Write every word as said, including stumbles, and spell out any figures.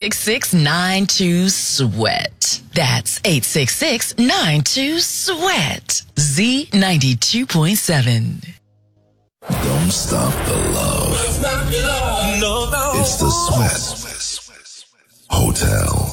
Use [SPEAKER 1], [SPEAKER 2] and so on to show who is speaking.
[SPEAKER 1] six six, nine two, sweat. That's eight six six, nine two, sweat. Z ninety-two point seven.
[SPEAKER 2] Don't stop the love.
[SPEAKER 3] No, no.
[SPEAKER 2] It's the Sweat Hotel.